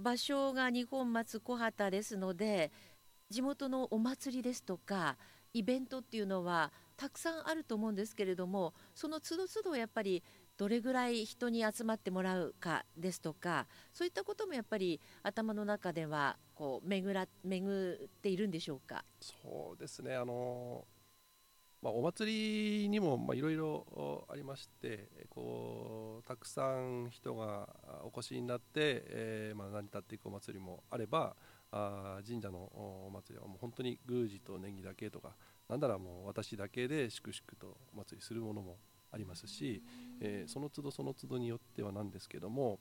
場所が二本松小畑ですので、地元のお祭りですとかイベントっていうのはたくさんあると思うんですけれども、その都度都度やっぱりどれぐらい人に集まってもらうかですとか、そういったこともやっぱり頭の中ではこう巡っているんでしょうか。 そうですね。お祭りにもいろいろありまして、たくさん人がお越しになって、成り立っていくお祭りもあれば、神社のお祭りはもう本当に宮司とネギだけとか、なんならもう私だけで粛々とお祭りするものもありますし、その都度その都度によってはなんですけども、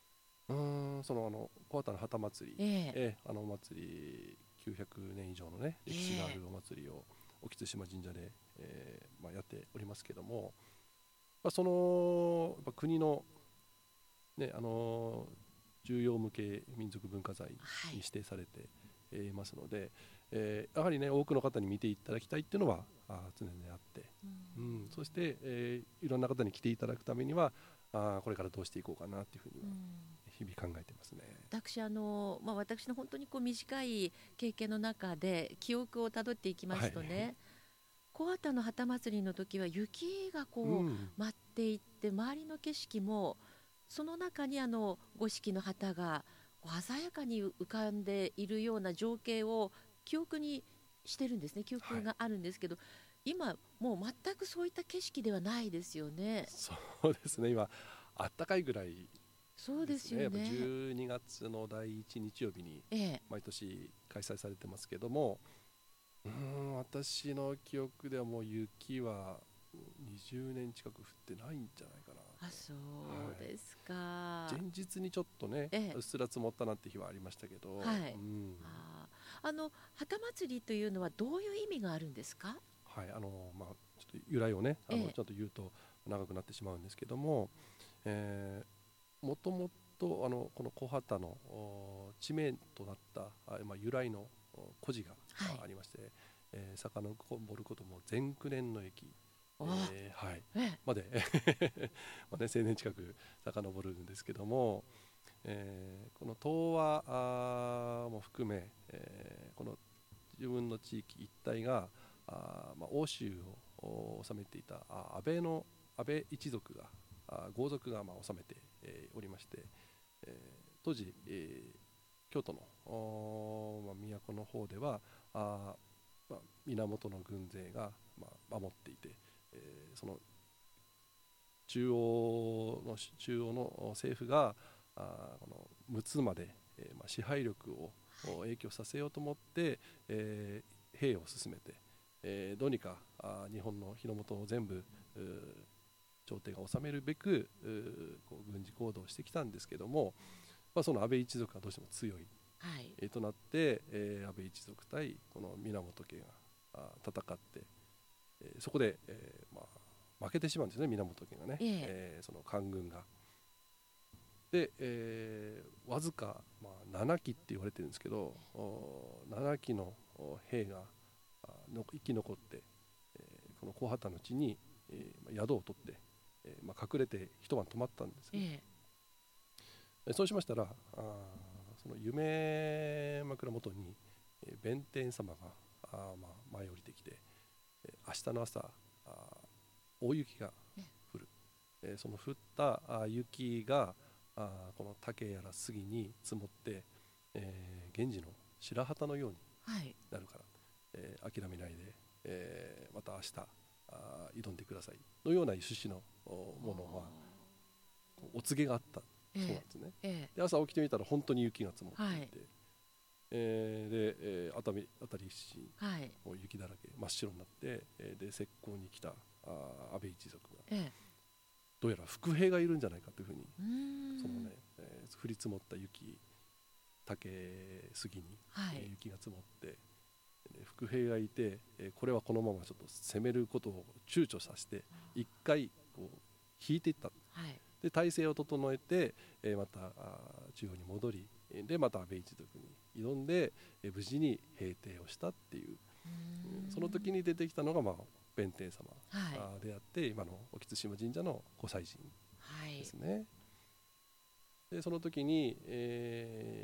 小畑の旗祭り、 ええあのお祭り900年以上のね歴史があるお祭りを興津島神社で、やっておりますけども、やっぱ国の、ね、重要無形民族文化財に指定されていますので、やはりね多くの方に見ていただきたいっていうのは常にあって、そして、いろんな方に来ていただくためにはこれからどうしていこうかなっていうふうには日々考えてますね。 私私の本当にこう短い経験の中で記憶をたどっていきまはい。 すとね、小畑の旗祭りの時は雪がうこん。 う舞っていって、周りの景色もその中に五色の旗がこう鮮やかに浮かんでいるような情景を記憶にしてるんですね。記はい。 憶があるんですけど、今もう全くそういった景色ではないですよね。 そうですね。今あったかいぐらいそうですですね。やっぱよね。 12月の第1日曜日にええ。 毎年開催されてますけども、私の記憶ではもう雪は20年近く降ってないんじゃないかなあ、 と。 そうはい。 ですか。 前日にちょっとねええ。 うっすら積もったなって日はありましたけど、 はい。旗祭りというのはどういう意味があるんですか？ はい。ちょっと由来をねええ。 ちょっと言うと長くなってしまうんですけども、もともとこの小畑の地名となった由来の故事がはい。 ありまして、遡ることも前9年の駅、 あ、 はい、 ええ。 まで1000年近く遡るんですけども、この東和も含め、この自分の地域一帯が欧州を治めていた安倍一族が豪族が治めて、おりまして、当時、京都の都の方では源の軍勢が、守っていて、その中央の政府がこの陸奥まで、支配力を影響させようと思って、兵を進めて、どうにか日本の日の本を全部朝廷が治めるべくこう軍事行動をしてきたんですけども、その安倍一族がどうしても強い、 はい。 となって、安倍一族対この源家が戦って、そこで、負けてしまうんですね、源家がね、 ええ。 その官軍が。で、わずか、7機って言われてるんですけど、7機の兵が生き残って、この小畑の地に、宿を取って、隠れて一晩泊まったんですね。 ええ。 そうしましたらその夢枕元に、弁天様が舞い降りてきて、明日の朝大雪が降る、その降った雪がこの竹やら杉に積もって、源氏の白旗のようにはい。 なるから、諦めないで、また明日挑んでくださいのような趣旨のものはお告げがあったええ。 そうなんですね。 ええ。 で朝起きてみたら本当に雪が積もっていはい。 て、熱海辺り一帯はい。 もう雪だらけ真っ白になって、で石膏に来た安倍一族がええ。 どうやら伏兵がいるんじゃないかというふうに、 うーん。 そのね、降り積もった雪竹杉に、 はい。 雪が積もって、伏兵がいて、これはこのままちょっと攻めることを躊躇させて一回こう引いていった。 はい。 で体制を整えて、また中央に戻り、でまた安倍一族に挑んで、無事に平定をしたっていう、 うーその時ん。 に出てきたのが、弁天様はい。 であって今の興津島神社のご祭神はい。 ですね。でその時に、